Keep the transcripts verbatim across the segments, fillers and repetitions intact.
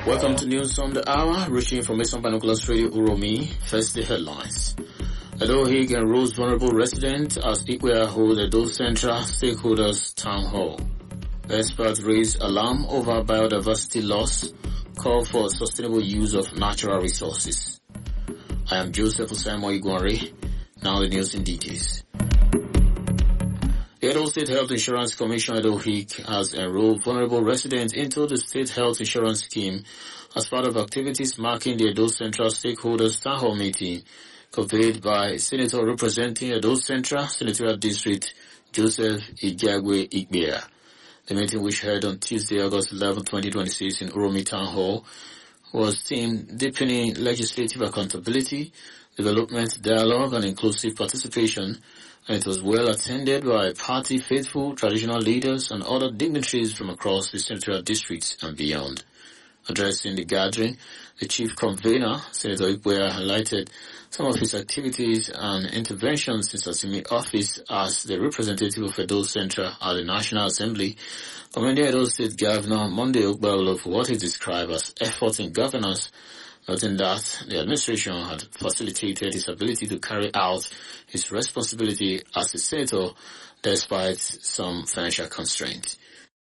Welcome to News on the Hour, reaching information by Binoculars Radio Uromi. First, the headlines. Edo Hig enrolls vulnerable residents as Ikwe hold Edo Central Stakeholders Town Hall. Experts raise alarm over biodiversity loss, call for sustainable use of natural resources. I am Joseph Osamo Igwanri. Now the news in details. The Edo State Health Insurance Commission, Edo Hig, has enrolled vulnerable residents into the State Health Insurance Scheme as part of activities marking the Edo Central Stakeholders Town Hall meeting convened by Senator representing Edo Central Senatorial District, Joseph Ijagwe Igbia. The meeting, which held on Tuesday, August eleventh, twenty twenty-six in Uromi Town Hall, was themed Deepening Legislative Accountability, Development, Dialogue and Inclusive Participation, and it was well attended by party faithful, traditional leaders and other dignitaries from across the senatorial districts and beyond. Addressing the gathering, the chief convener, Senator Ikwe, highlighted some of his activities and interventions since assuming office as the representative of Edo Central at the National Assembly, commending Edo State Governor Monday Okpebholo for what he described as efforts in governance, noting that the administration had facilitated his ability to carry out his responsibility as a senator despite some financial constraints.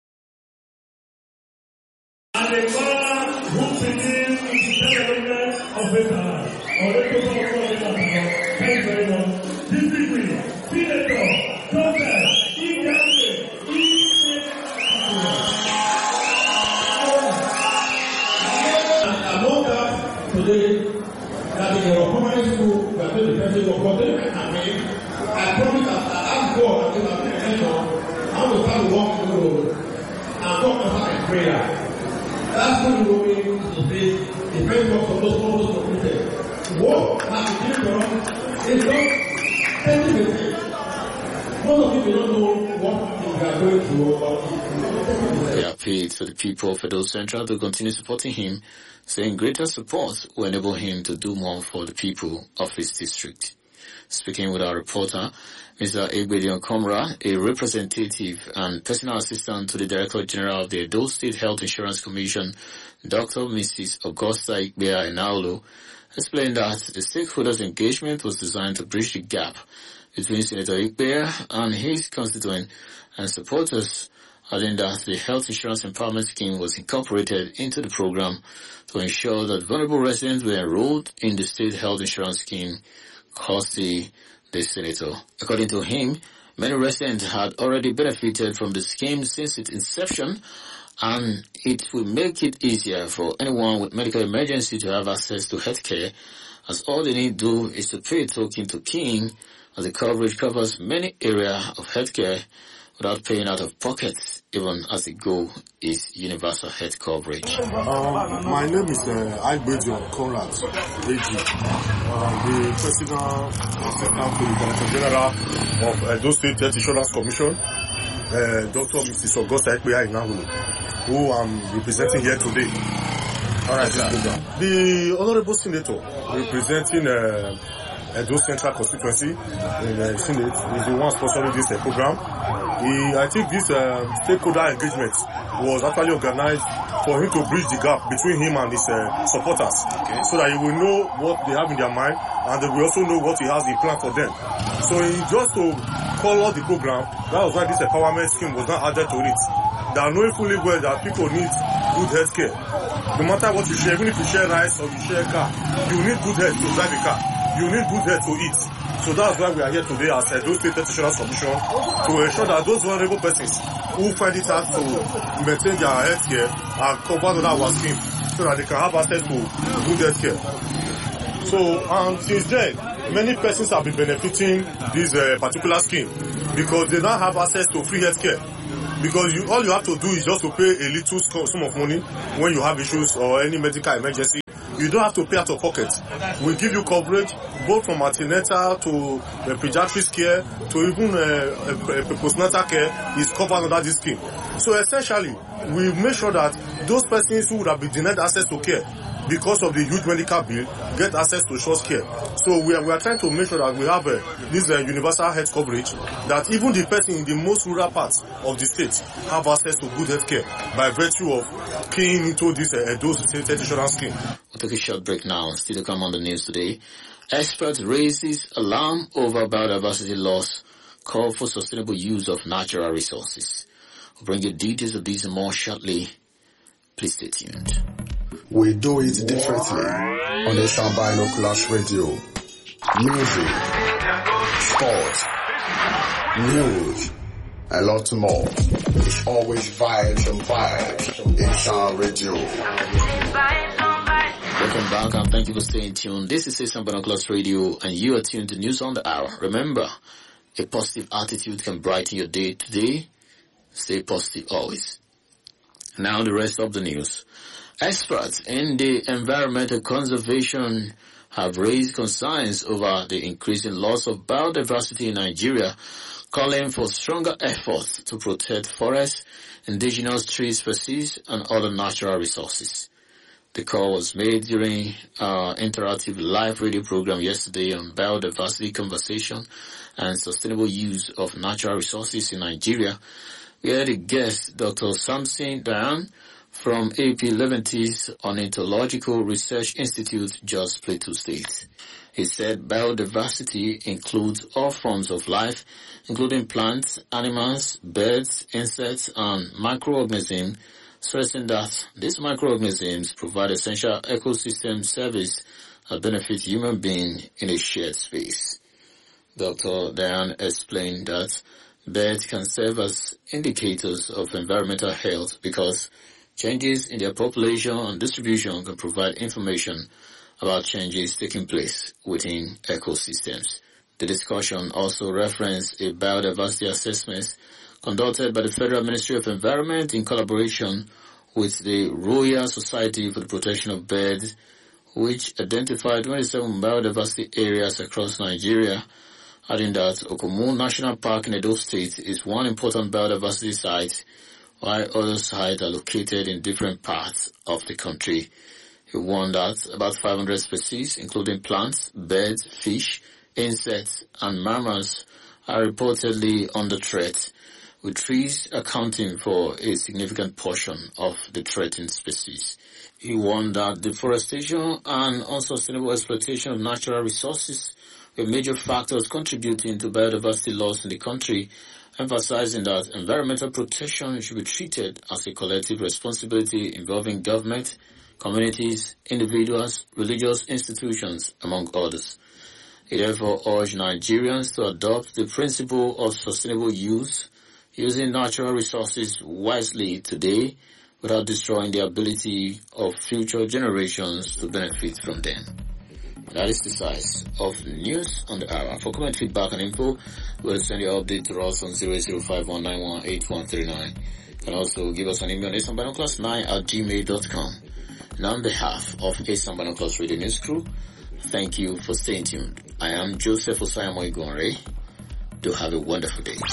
And a man who believes in the development of veterans, or the people of Veterans, thank you very much. This degree, Senator Joseph Ijagwe Igbia. And among us today, that in our primary school, we are doing the president of God, and I promise that I ask God to have an election, I will start to walk the road, and God will have a prayer. That's what we're going to say, the framework of those models of people. What has been done is not anything. Most of people don't know what they are going through. They appealed to the people of Edo Central to continue supporting him, saying greater support will enable him to do more for the people of his district. Speaking with our reporter, Mister Egbedion Komra, a representative and personal assistant to the Director General of the Edo State Health Insurance Commission, Doctor Missus Augusta Igbia Enaulu, explained that the stakeholders' engagement was designed to bridge the gap between Senator Igbia and his constituent and supporters, adding that the Health Insurance Empowerment Scheme was incorporated into the program to ensure that vulnerable residents were enrolled in the State Health Insurance Scheme, costly the senator. According to him, many residents had already benefited from the scheme since its inception, and it will make it easier for anyone with medical emergency to have access to health care, as all they need to do is to pay a token to King, as the coverage covers many areas of health care without paying out of pocket, even as the goal is universal health coverage. Um, my name is uh, Egbedion Conrad, A G, uh, the President and Secretary to the Director General of Edo State Health Insurance Commission, uh, Doctor Missus Augusta Igbia Enaulu, who I'm representing here today. All right, sir. The Honorable Senator representing uh, Edo Central constituency in the Senate is the one sponsoring this uh, program. He, I think this uh, stakeholder engagement was actually organized for him to bridge the gap between him and his uh, supporters, okay, so that he will know what they have in their mind and they will also know what he has in plan for them. So he just to color the program, that was why this empowerment scheme was not added to it. They are knowing fully well that people need good health care. No matter what you share, even if you share rice or you share car, you need good health to drive a car. You need good health to eat. So that's why we are here today as Edo State Health Insurance Commission to ensure that those vulnerable persons who find it hard to maintain their health care are covered under our scheme so that they can have access to good health care. So um, since then, many persons have been benefiting this uh, particular scheme because they now have access to free health care. Because you, all you have to do is just to pay a little sum of money when you have issues or any medical emergency. You don't have to pay out of pocket. We give you coverage both from antenatal to uh, pediatric care to even uh, uh, postnatal care is covered under this scheme. So essentially, we make sure that those persons who would have been denied access to care because of the youth medical bill, get access to short care. So we are, we are trying to make sure that we have uh, this uh, universal health coverage, that even the person in the most rural parts of the state have access to good health care by virtue of keying into this uh, Edo State Health Insurance Scheme. We'll take a short break now. Still to come on the news today. Experts raises alarm over biodiversity loss, call for sustainable use of natural resources. We'll bring you details of these and more shortly. Please stay tuned. We do it differently on Asian Binoculars Radio. Music, sports, news, a lot more. It's always vibes and vibes. Asian Radio. Welcome back and thank you for staying tuned. This is Asian Binoculars Radio and you are tuned to News on the Hour. Remember, a positive attitude can brighten your day today. Stay positive always. Now the rest of the news. Experts in the environmental conservation have raised concerns over the increasing loss of biodiversity in Nigeria, calling for stronger efforts to protect forests, indigenous tree species, and other natural resources. The call was made during our interactive live radio program yesterday on biodiversity conversation and sustainable use of natural resources in Nigeria. We had a guest, Doctor Samson Dayan, from A P Leventis Ornithological Research Institute, Jos Plateau State. He said biodiversity includes all forms of life, including plants, animals, birds, insects, and microorganisms, stressing that these microorganisms provide essential ecosystem service that benefit human beings in a shared space. Doctor Dayan explained that birds can serve as indicators of environmental health because changes in their population and distribution can provide information about changes taking place within ecosystems. The discussion also referenced a biodiversity assessment conducted by the Federal Ministry of Environment in collaboration with the Royal Society for the Protection of Birds, which identified twenty-seven biodiversity areas across Nigeria, adding that Okomu National Park in Edo State is one important biodiversity site, while other sites are located in different parts of the country. He warned that about five hundred species, including plants, birds, fish, insects, and mammals, are reportedly under threat, with trees accounting for a significant portion of the threatened species. He warned that deforestation and unsustainable exploitation of natural resources were major factors contributing to biodiversity loss in the country, emphasizing that environmental protection should be treated as a collective responsibility involving government, communities, individuals, religious institutions, among others. He therefore urged Nigerians to adopt the principle of sustainable use, using natural resources wisely today without destroying the ability of future generations to benefit from them. That is the size of the news on the hour. For comment, feedback, and info, we'll send your update to us on zero zero five one nine one eight one three nine. You can also give us an email on asian binoculars nine at gmail dot com. And on behalf of Asian Binoculars Radio News Crew, thank you for staying tuned. I am Joseph Osayamoy Gonre. Do have a wonderful day.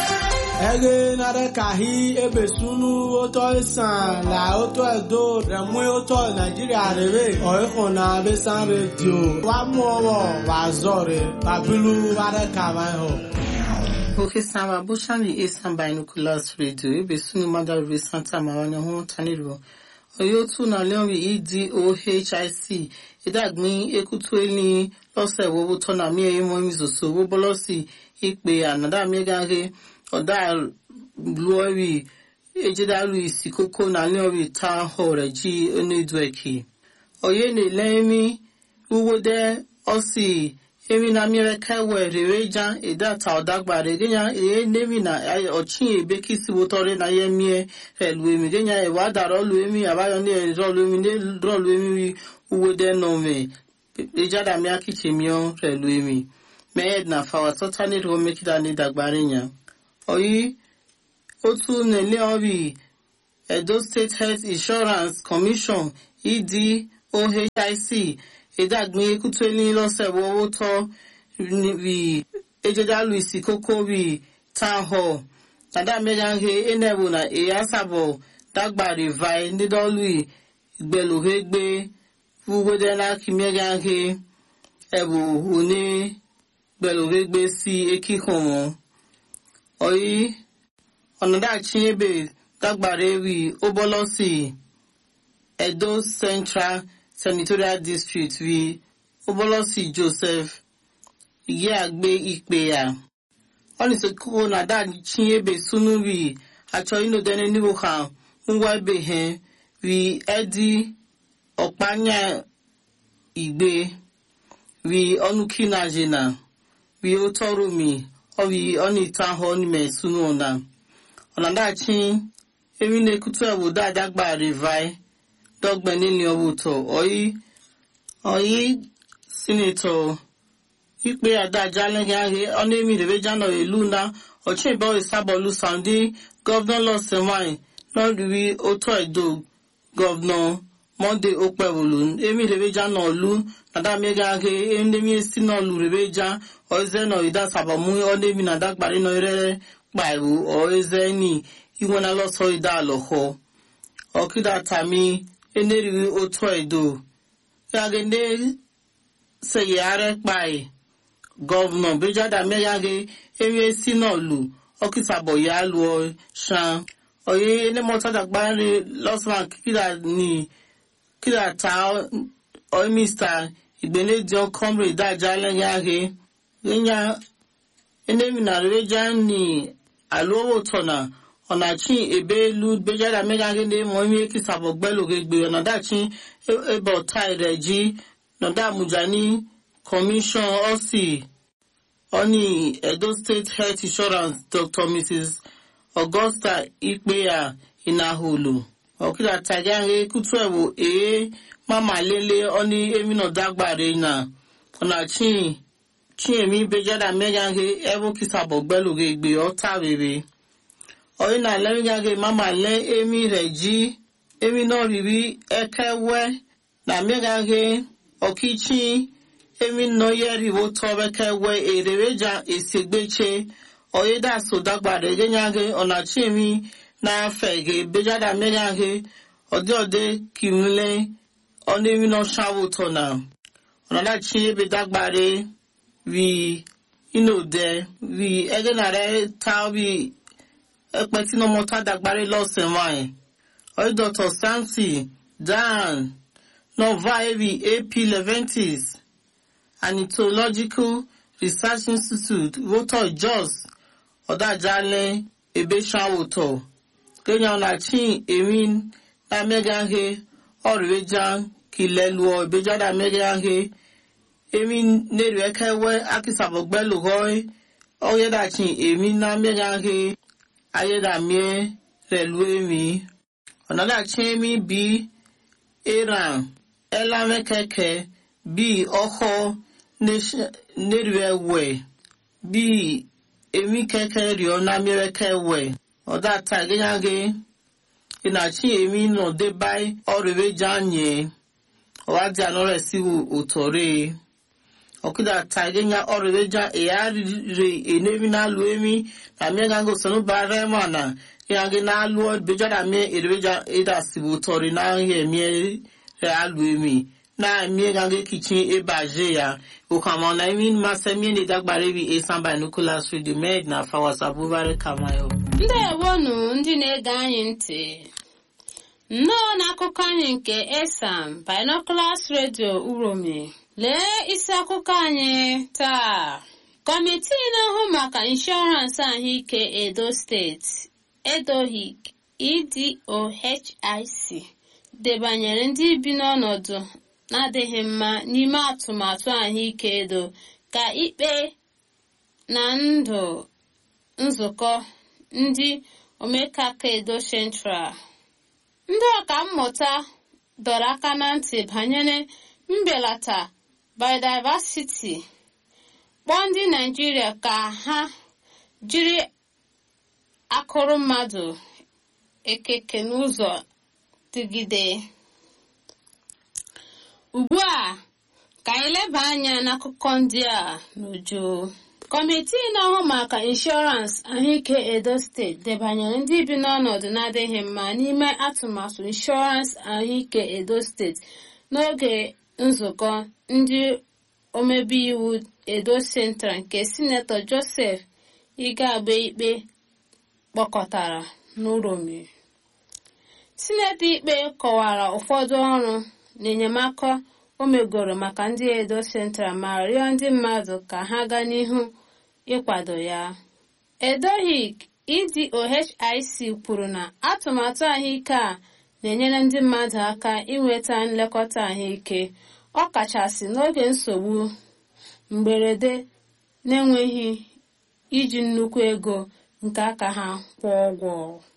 Ege nare kahi ebe sunu oto isan la oto edo remwe oto Nigeria rebe oiko na besan radio wa mowo wa zore babilu ware kawai ho. Okay, sama bushani Asian Binoculars Radio ebe sunu mada re Santa Mawana ho taniro. Oyotu na leon E D O H I C idagmin ekutueli lose wo to na mi e mo mi so wo bolosi ipe anada mi gange Oda Glory Ejedalu Isikoko na Leori Town Hall Reji Onedweki. Oye ne lemi uwode osi emi na mireka we rereja edata odagbare genya e nemi na ochin ebeki si wotore na yemie relu emi genya e wadaro lu emi abayo ni rolu emi ne rolu emi uwode no me ejada mi akichemio relu emi me na fawa totally ro make that ni dagbare nya. Oyi otu nele obi Edo State Health Insurance Commission E D O H I C edagmi ekuteli lose wo to vi Ejedalu Isikoko vi Town Hall tada mejange enebu na e asabo dagbare vai ndidolu igbelohegbe ugwedela kimegaghe ebu une belogegbe si ekihomo oyi onadachi ebe dagbara ewi obolosi Edo Central Senatorial District vi obolosi Joseph Iyeagbe Ikpeya oni sokoko nadachi ebe sunu vi acho inodene niwo ha ngwa ebe he vi edi Okpanya Igbe vi onukina jena vi otorumi o vi onita honime sunu ona onadachi emi nekutu obodo adagba revai dogbe nini obuto oyi oyi senator ikpe adaja lengage onemi reveja no eluna ochimbo isabolu sounding governor Losemai no riwi oto edo governor Monday Okpewolun emi reveja no lu nada megage enemi esi no lu reveja oze no ida sabamu onemi nada gbari no ire paiwu oze ni iwona loso ida aloho okida tami eneriwi oto edo yagende seyare pai governor bejada megage emi esi no lu okisabo ya lu shan oye ene mota da gbari losman kida ni kida ta o mister Igbene Dion comrade da jalengage nya enemi na reja ni alowo tona onachi ebelu bejada megage ne mo mi kisabo gbelogegbe onadachi ebo tai reji noda mujani commission osi oni Edo State Health Insurance Doctor Missus Augusta Ikpeya Inahulu okida tagange kutuewo e mama lele oni emi no dagbare na onachi chi emi bejada megage ewo kisabo gbelogegbe otawere oyina lengage mama le emi reji emi no riwi ekewe na megage okichi emi no yeri wo tobekewe ereweja esegbeche oyeda so dagbare genyage onachi emi na fege bejada megage ode ode kimle onemi no shawo tona onachi ebe dagbare vi inode vi egenare tawi ekpeti no mota dagbare Losemai oy Doctor Samsi Dan no vi A P Leventis Anthropological Research Institute Voto Jos Odajale ebe shawoto Kenya onachi emin na megage orweja kilelu ebejada megage emin neru ekewe akisabogbelu hoy oyedachi emin na megage ayeda mie relu emi onadachi emi bi Iran elame keke bi oho neru ewe bi emi keke rio na mireke we oda tagenyage inachi emi no de bai oreveja nye owadi anore siwu utore okida tagenya oreveja eyari enemi na lu emi na miengango sonu bare mana yange na lu bejada me ereveja eda siwu utore na ye mi re alu emi na miengange kichi ebaje ya ukama na emi masemi ne dagbare bi esamba nuclear studio med na fawasa bubare kamayo ndewonu ndị na-ege anyị ntị nnọọ n'akụkọ anyị nke Esam Binoculars Radio Uromi lee isi akụkọ anyị taa kọmitii na-ahụ maka inshọransị ahụike Edo steeti edohic E D O H I C debanyere ndị bi n'ọnọdụ na-adịghị mma n'ime atụmatụ ahụike Edo ka ikpe na ndụ nzukọ ndị omekaka Edo Central. Ndị ọka mmụta dọrọ aka na ntị banyere mbelata biodiversity kpọọ ndị Nigeria ka ha jiri akụrụ mmadụ ekeke n'ụzọ dịgide. Ugbu a ka anyị leba anya n'akụkọ ndị a n'uju. Kọmitii na-ahụ maka inshọransị ahụike Edo steeti debanyere ndị bi n'ọnọdụ na-adịghị mma n'ime atụmatụ inshọransị ahụike Edo steeti n'oge nzukọ ndị omebe iwu Edo Central nke Sinetọ Joseph Igagbe Ikpe kpọkọtara n'Uromi. Sinetọ Ikpe kọwara ụfọdụ ọrụ na enyemaka o megoro maka ndị Edo Central ma rịọ ndị mmadụ ka ha gaa n'ihu ịkwado ya. Edohik E D O H I C kwuru na atụmatụ ahụike a na-enyere ndị mmadụ aka inweta nlekọta ahụike ọkachasị n'oge nsogbu mberede na-enweghị iji nnukwu ego nke aka ha kwụọ ụgwọ.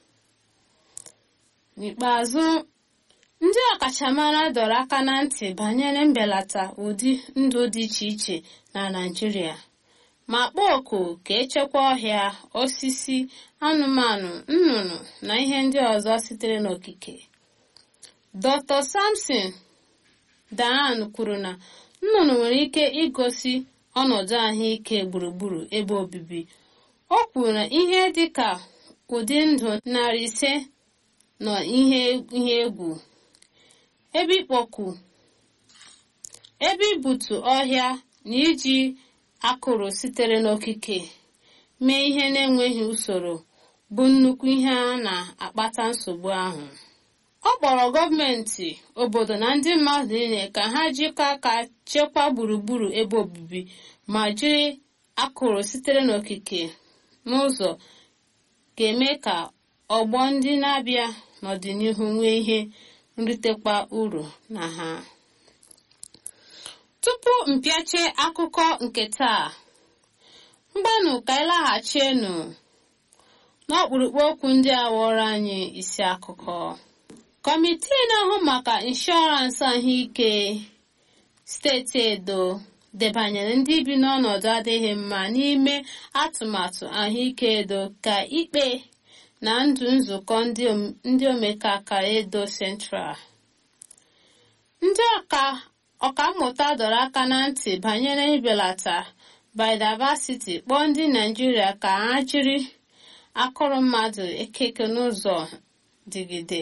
N'ikpeazụ, ndị ọkachamara dọrọ aka na ntị banyere mbelata ụdị ndụ dị iche iche na Naịjirịa ma kpọọ oku ka echekwa ọhịa, osisi, anụmanụ, nnụnụ na ihe ndị ọzọ sitere n'okike. Doctor Samson Daan kwuru na nnụnụ nwere ike igosi ọnọdụ ahụike gburugburu ebe obibi. O kwuru na ihe dị ka ụdị ndụ narị ise nọ ihe ihe egwu, ebe ikpọkụ, ebe ibutu ọhịa na iji akụrụ sitere n'okike mee ihe na-enweghị usoro bụ nnukwu ihe a na-akpata nsogbu ahụ. Ọ kpọrọ gọọmenti obodo na ndị mmadụ niile ka ha jikọọ aka chekwaa gburugburu ebe obibi ma jiri akụrụ sitere n'okike n'ụzọ ga-eme ka ọgbọ ndị na-abịa n'ọdịnihu nwee ihe nritekwa uru na ha. Tupu mpịache akụkọ nke taa, mgbanụ ka anyị laghachienụ n'ọkpụrụkpụ okwu ndị a ghọrọ anyị isi akụkọ. Kọmitii na-ahụ maka inshọransị ahụike steeti Edo debanyere ndị bi n'ọnọdụ adịghị mma n'ime atụmatụ ahụike Edo ka ikpe na ndụ nzukọ ndị omekaka Edo Central. Ndị ọka ọkammụta dọrọ aka na ntị banyere ibelata biodiversity kpọọ ndị Naịjirịa ka ha jiri akụrụ mmadụ ekeke n'ụzọ dịgide.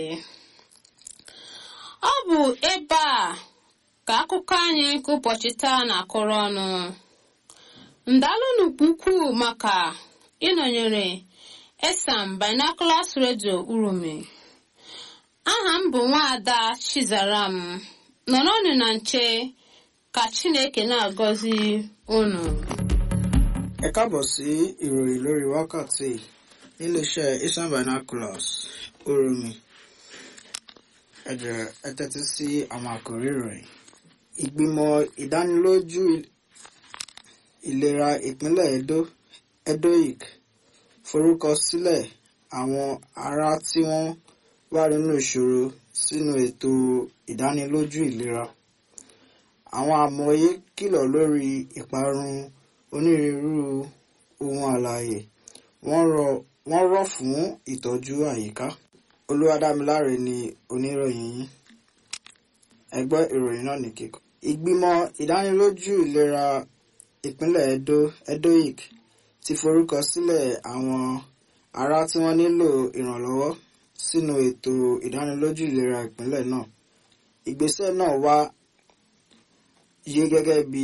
Ọ bụ ebe a ka akụkọ anyị nke ụbọchị taa na-akụrụ ọnụ. Ndalụnụ ukwuu maka ịnọnyere Esam Binoculars Radio Uromi. Aha m bụ Nwaada Chizaram. Nọrọnụ na nche ka Chineke na-agọzi unu. Ẹ káàbọ̀ sí ìròyìn lórí wákàtí níléeṣẹ́ Esam Binoculars Uromi. Ẹ jọ̀ọ́ ẹ tẹ́tí sí àwọn àkòrí ìròyìn. Ìgbìmọ̀ ìdánilójú ìlera ìpínlẹ̀ Edo Edohic forúkọ sílẹ̀ àwọn ará tí wọ́n wà nínú ìṣòro sínú ètò ìdánilójú ìlera. Àwọn amòye kìlọ̀ lórí ìparun onírúurú ohun àlàyé. Wọ́n rọ̀ wọ́n rọ̀ fún ìtọ́jú àyíká. Olúwadámiláre ni oníròyìn yín. Ẹ gbọ́ ìròyìn náà ní kíkún. Ìgbìmọ̀ ìdánilójú ìlera ìpínlẹ̀ Edo Edohic ti forúkọ sílẹ̀ àwọn ará tí wọ́n nílò ìrànlọ́wọ́ sínú ètò ìdánilójú ìlera ìpínlẹ̀ náà. Ìgbésẹ̀ náà wá yé gẹ́gẹ́ bí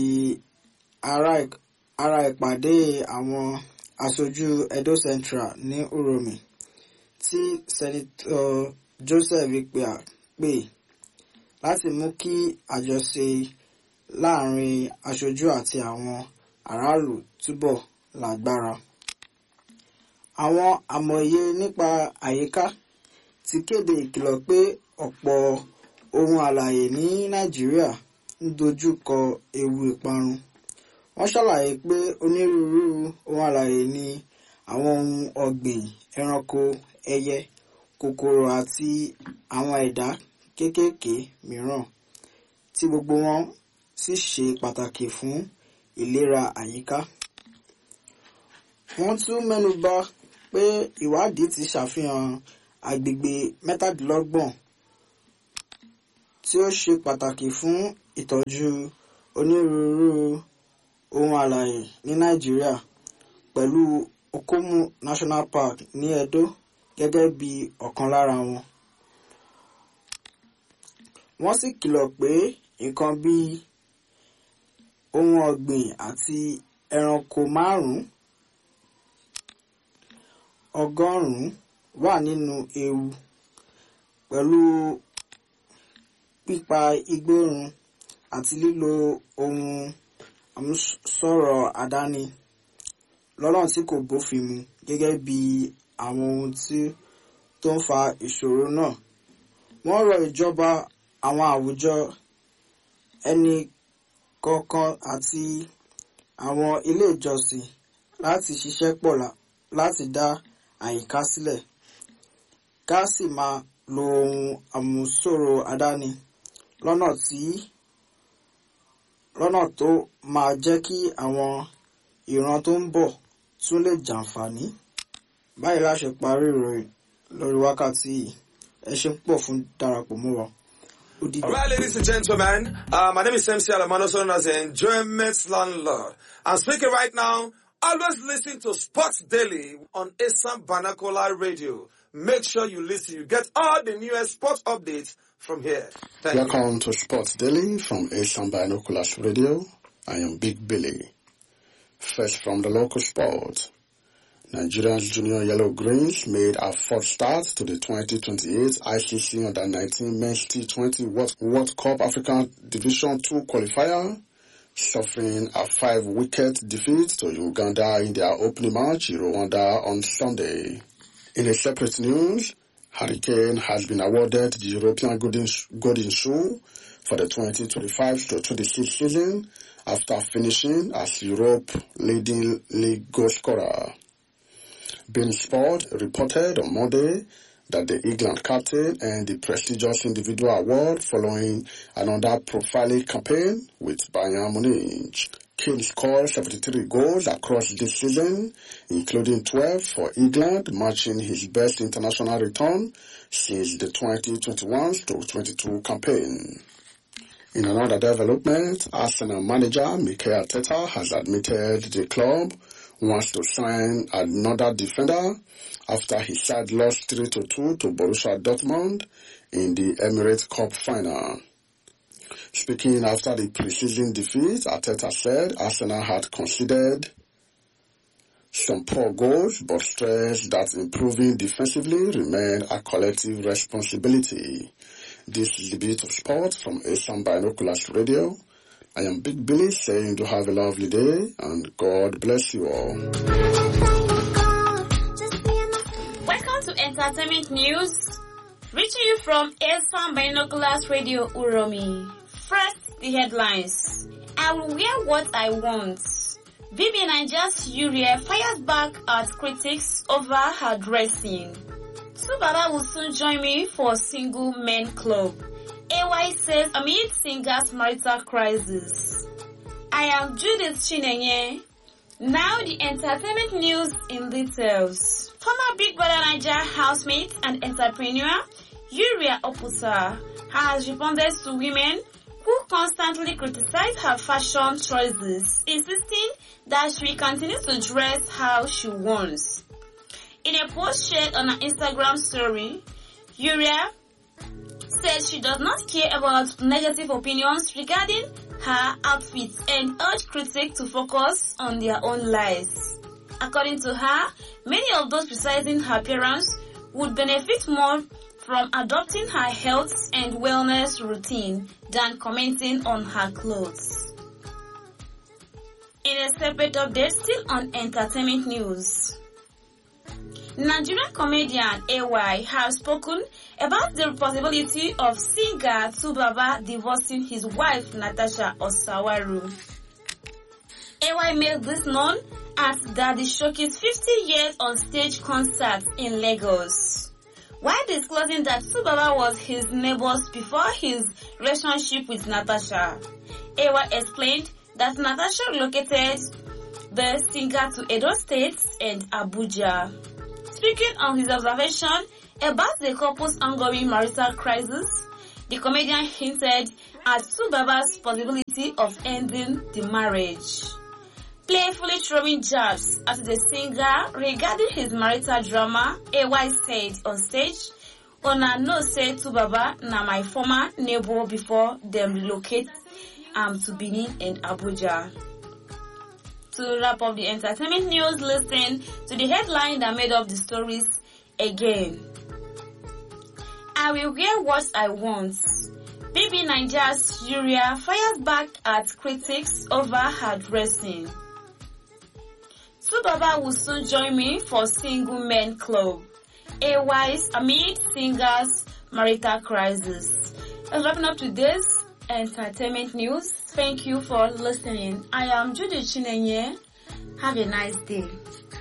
ara ìpàdé àwọn aṣojú Edo Central ní Uromi tí Sẹ́nitọ̀ Joseph Ikpe pè láti mú kí àjọṣe láàrin aṣojú àti àwọn aráàlú túbọ̀ lágbára. Àwọn amòye nípa àyíká ti kéde ìkìlọ̀ pé ọ̀pọ̀ ohun àlàyé ní Nàìjíríà ń dojú kọ ewu ìparun. Wọ́n ṣàlàyé pé onírúurú ohun àlàyé ní àwọn ohun ọ̀gbìn, ẹranko, ẹyẹ, kòkòrò àti àwọn ẹ̀dá kéékèèké mìíràn tí gbogbo wọn sì ṣe pàtàkì fún ìlera àyíká. Wọ́n tún mẹ́nubà pé ìwádìí ti ṣàfihàn agbègbè mẹ́tàdínlọ́gbọ̀n tí ó ṣe pàtàkì fún ìtọ́jú onírúurú ohun àlàyé ní Nàìjíríà, pẹ̀lú Okomu National Park ní Edo gẹ́gẹ́ bí ọ̀kan lára wọn. wọ́n sì kìlọ̀ pé nǹkan bíi ohun ọ̀gbìn àti ẹranko márùn-ún ọgọ́rùn-ún wà nínú ewu pẹ̀lú pípa igbó run àti lílo ohun àmúṣọrọ̀ àdáni lọ́nà tí kò bófin mu gẹ́gẹ́ bí àwọn ohun tí tó ń fa ìṣòro náà. Wọ́n rọ ìjọba, àwọn àwùjọ, ẹnì kọ̀ọ̀kan àti àwọn ilé ìjọsìn láti ṣiṣẹ́ pọ̀ láti dá àyíká sílẹ̀, ká sì máa lo ohun àmúṣọrọ̀ àdáni lọ́nà tí lọ́nà tó máa jẹ́ kí àwọn ìran tó ń bọ̀ tún lè jàǹfààní. Báyìí la ṣe parí ìròyìn lórí wákàtí yìí. Ẹ ṣé púpọ̀ fún darapọ̀ mọ́ wa. All right, ladies and gentlemen, uh, my name is M C Alamano, known as the Enjoyment Landlord. I'm speaking right now. Always listen to Sports Daily on Asam Banakola Radio. Make sure you listen. You get all the newest sports updates from here. Thank Welcome you. to Sports Daily from Asam Binoculars Radio. I am Big Billy. First from the local sport. Nigeria's Junior Yellow Greens made a fourth start to the twenty twenty-eight I C C Under nineteen Men's T twenty World, World Cup African Division two qualifier, suffering a five-wicket defeat to Uganda in their opening match in Rwanda on Sunday. In a separate news, Hurricane has been awarded the European Golden, Golden Shoe for the twenty twenty-five to twenty-six season after finishing as Europe's leading league goal scorer. Bein Sport reported on Monday that the England captain earned the prestigious individual award following another profiling campaign with Bayern Munich. Kane scored seventy-three goals across this season, including twelve for England, matching his best international return since the twenty twenty-one to twenty-two campaign. In another development, Arsenal manager Mikel Arteta has admitted the club wants to sign another defender after his side lost three to two to Borussia Dortmund in the Emirates Cup final. Speaking after the pre-season defeat, Arteta said Arsenal had conceded some poor goals but stressed that improving defensively remained a collective responsibility. This is the Beat of Sport from Asam Binoculars Radio. I am Big Billy saying to have a lovely day and God bless you all. Welcome to Entertainment News, reaching you from Asam Binoculars Radio Uromi. First, the headlines. I will wear what I want. V B Nigeria's Uriah fires back at critics over her dressing. Subaba will soon join me for a single men club. A Y says amid singer's marital crisis. I am Judith Chinenye. Now the entertainment news in details. Former Big Brother Nigeria housemate and entrepreneur Uriah Oputa has responded to women who constantly criticize her fashion choices, insisting that she continues to dress how she wants. In a post shared on her Instagram story, Uriah said she does not care about negative opinions regarding her outfits and urged critics to focus on their own lives. According to her, many of those criticizing her appearance would benefit more from adopting her health and wellness routine than commenting on her clothes. In a separate update still on entertainment news, Nigerian comedian A Y has spoken about the possibility of singer Subaba divorcing his wife Natasha Osawaru. A Y made this known at Daddy Shoki's fifty years on stage concert in Lagos, while disclosing that Subaba was his neighbor before his relationship with Natasha. A Y explained that Natasha relocated the singer to Edo State and Abuja. Speaking on his observation about the couple's ongoing marital crisis, the comedian hinted at Subaba's possibility of ending the marriage. Playfully throwing jabs at the singer regarding his marital drama, A Y said on stage, Una know say Tubaba na my former neighbor before them relocate um, to Benin and Abuja. To wrap up the entertainment news, listen to the headline that made up the stories again. I will wear what I want. B B Nigeria's Syria fires back at critics over her dressing. Tubaba will soon join me for Single Men Club. A wise amid singers' marital crisis. And wrapping up today's entertainment news. Thank you for listening. I am Judy Chinenye. Have a nice day.